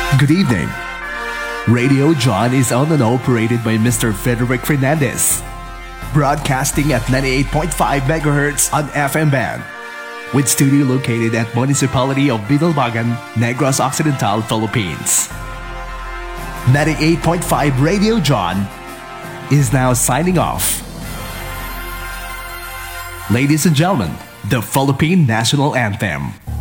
Good evening. Radio John is owned and operated by Mr. Frederick Fernandez, broadcasting at 98.5 megahertz on FM band, with studio located at Municipality of Binalbagan, Negros Occidental, Philippines. 98.5 Radio John is now signing off. Ladies and gentlemen, the Philippine National Anthem.